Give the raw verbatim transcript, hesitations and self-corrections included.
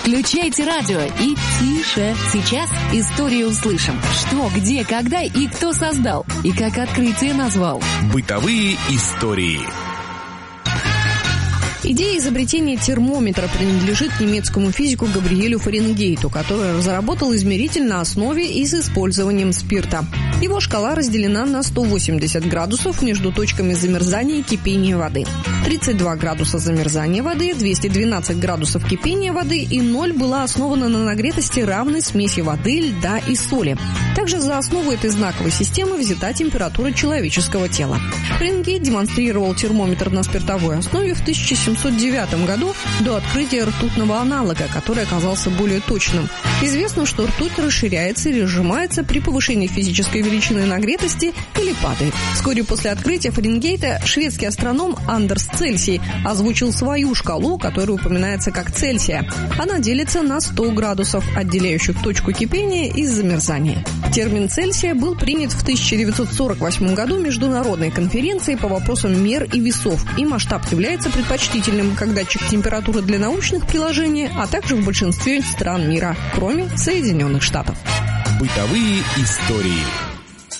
Включайте радио и тише. Сейчас историю услышим. Что, где, когда и кто создал. И как открытие назвал. Бытовые истории. Идея изобретения термометра принадлежит немецкому физику Габриэлю Фаренгейту, который разработал измеритель на основе и с использованием спирта. Его шкала разделена на сто восемьдесят градусов между точками замерзания и кипения воды. тридцать два градуса замерзания воды, двести двенадцать градусов кипения воды и ноль была основана на нагретости равной смеси воды, льда и соли. Также за основу этой знаковой системы взята температура человеческого тела. Фаренгейт демонстрировал термометр на спиртовой основе в тысяча семьсот девятом году до открытия ртутного аналога, который оказался более точным. Известно, что ртуть расширяется или сжимается при повышении физической величины нагретости или падает. Вскоре после открытия Фаренгейта шведский астроном Андерс Цельсий озвучил свою шкалу, которая упоминается как Цельсия. Она делится на сто градусов, отделяющих точку кипения и замерзания. Термин Цельсия был принят в тысяча девятьсот сорок восьмом году Международной конференцией по вопросам мер и весов, и масштаб является предпочтительным как датчик температуры для научных приложений, а также в большинстве стран мира, кроме Соединенных Штатов. Бытовые истории.